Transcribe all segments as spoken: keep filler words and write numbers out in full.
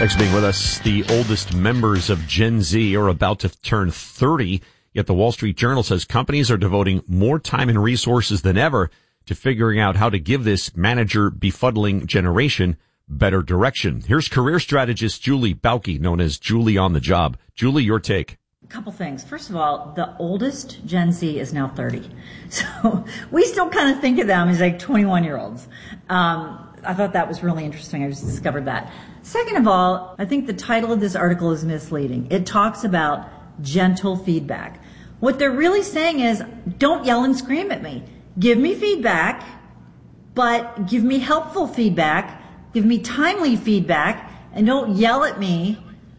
Thanks for being with us. The oldest members of Gen Z are about to turn thirty, yet the Wall Street Journal says companies are devoting more time and resources than ever to figuring out how to give this manager befuddling generation better direction. Here's career strategist Julie Bauke, known as Julie on the Job. Julie, your take. A couple things. First of all, the oldest Gen Z is now thirty. So we still kind of think of them as like twenty-one year olds. Um, I thought that was really interesting. I just discovered that. Second of all, I think the title of this article is misleading. It talks about gentle feedback. What they're really saying is, don't yell and scream at me. Give me feedback, but give me helpful feedback. Give me timely feedback, and don't yell at me.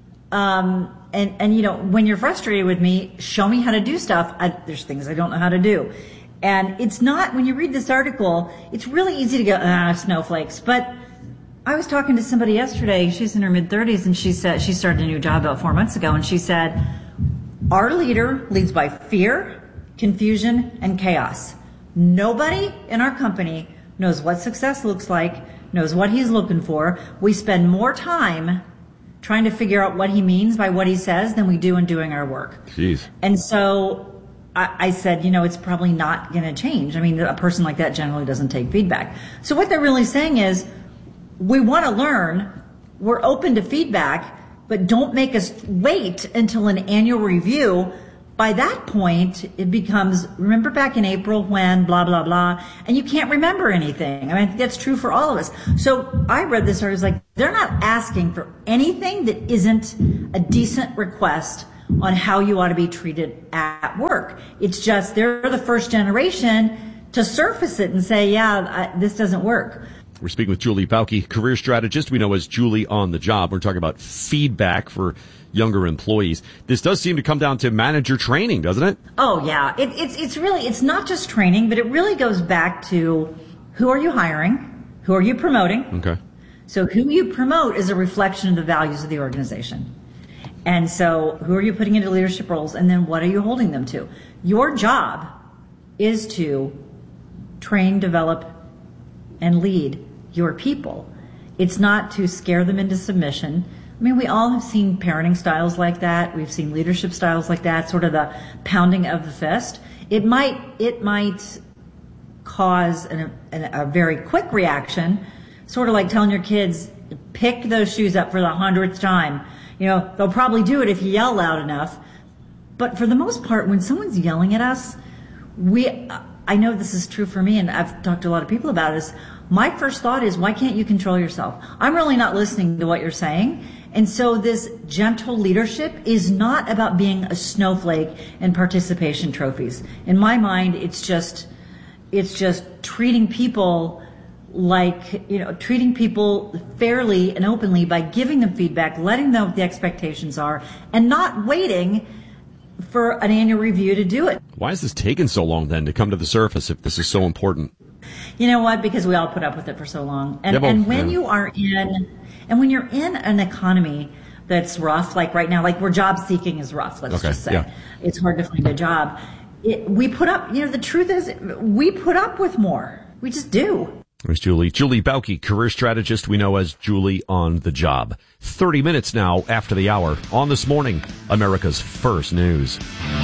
Um, and, and, you know, when you're frustrated with me, show me how to do stuff. I, there's things I don't know how to do. And it's not, when you read this article, it's really easy to go, ah, snowflakes. But I was talking to somebody yesterday, she's in her mid thirties, and she said, she started a new job about four months ago, and she said, our leader leads by fear, confusion, and chaos. Nobody in our company knows what success looks like, knows what he's looking for. We spend more time trying to figure out what he means by what he says than we do in doing our work. Jeez. And so I, I said, you know, it's probably not going to change. I mean, a person like that generally doesn't take feedback. So what they're really saying is, we want to learn, we're open to feedback, but don't make us wait until an annual review. By that point, it becomes, remember back in April when blah, blah, blah, and you can't remember anything. I mean, I think that's true for all of us. So I read this, I was like, they're not asking for anything that isn't a decent request on how you ought to be treated at work. It's just they're the first generation to surface it and say, yeah, I, this doesn't work. We're speaking with Julie Bauke, career strategist we know as Julie on the Job. We're talking about feedback for younger employees. This does seem to come down to manager training, doesn't it? Oh, yeah. It, it's it's really, it's not just training, but it really goes back to who are you hiring? Who are you promoting? Okay. So who you promote is a reflection of the values of the organization. And so who are you putting into leadership roles? And then what are you holding them to? Your job is to train, develop, and lead your people. It's not to scare them into submission. I mean, we all have seen parenting styles like that. We've seen leadership styles like that, sort of the pounding of the fist. It might, it might cause an, an, a very quick reaction, sort of like telling your kids, pick those shoes up for the hundredth time. You know, they'll probably do it if you yell loud enough. But for the most part, when someone's yelling at us, we, I know this is true for me, and I've talked to a lot of people about this. My first thought is, why can't you control yourself? I'm really not listening to what you're saying. And so this gentle leadership is not about being a snowflake and participation trophies. In my mind, it's just, it's just treating people like, you know, treating people fairly and openly by giving them feedback, letting them know what the expectations are, and not waiting for an annual review to do it. Why is this taking so long then to come to the surface if this is so important? You know what? Because we all put up with it for so long. And, yeah, well, and when yeah. you are in, and when you're in an economy that's rough, like right now, like where job seeking is rough, let's okay, just say. Yeah. It's hard to find a job. It, we put up, you know, the truth is we put up with more. We just do. There's Julie. Julie Bauke, career strategist we know as Julie on the Job. thirty minutes now after the hour on This Morning, America's First News.